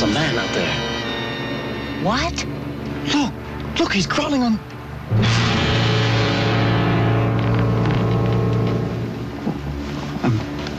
a man out there. What? Look, he's crawling on... I'm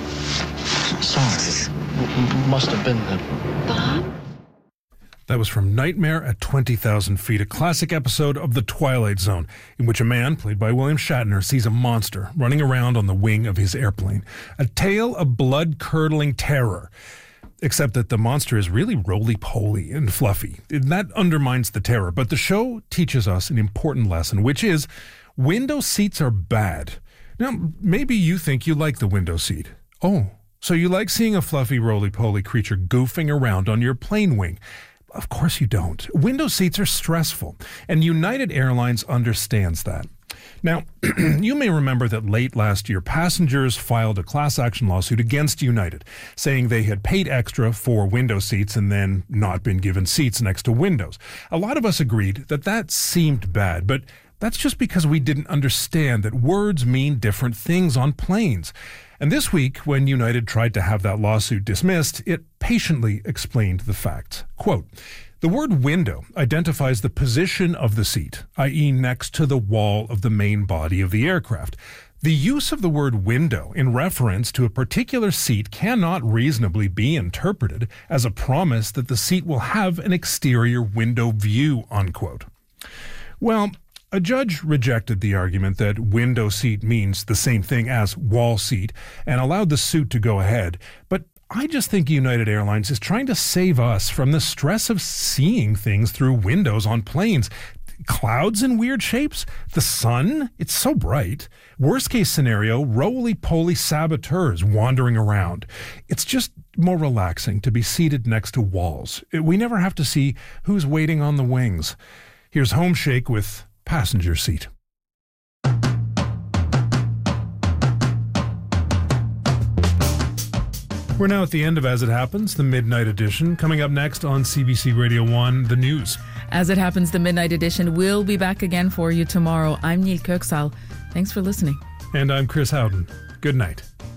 sorry. Must have been the... Bob? That was from Nightmare at 20,000 Feet, a classic episode of The Twilight Zone, in which a man, played by William Shatner, sees a monster running around on the wing of his airplane. A tale of blood-curdling terror. Except that the monster is really roly-poly and fluffy. And that undermines the terror. But the show teaches us an important lesson, which is window seats are bad. Now, maybe you think you like the window seat. Oh, so you like seeing a fluffy, roly-poly creature goofing around on your plane wing. Of course you don't. Window seats are stressful, and United Airlines understands that. Now, you may remember that late last year, passengers filed a class action lawsuit against United, saying they had paid extra for window seats and then not been given seats next to windows. A lot of us agreed that that seemed bad, but that's just because we didn't understand that words mean different things on planes. And this week, when United tried to have that lawsuit dismissed, it patiently explained the facts. Quote, "The word window identifies the position of the seat, i.e. next to the wall of the main body of the aircraft. The use of the word window in reference to a particular seat cannot reasonably be interpreted as a promise that the seat will have an exterior window view," unquote. Well, a judge rejected the argument that window seat means the same thing as wall seat and allowed the suit to go ahead. But I just think United Airlines is trying to save us from the stress of seeing things through windows on planes. Clouds in weird shapes? The sun? It's so bright. Worst case scenario, roly-poly saboteurs wandering around. It's just more relaxing to be seated next to walls. We never have to see who's waiting on the wings. Here's Home Shake with Passenger Seat. We're now at the end of As It Happens, the Midnight Edition. Coming up next on CBC Radio 1, the news. As It Happens, the Midnight Edition will be back again for you tomorrow. I'm Neil Kirksall. Thanks for listening. And I'm Chris Howden. Good night.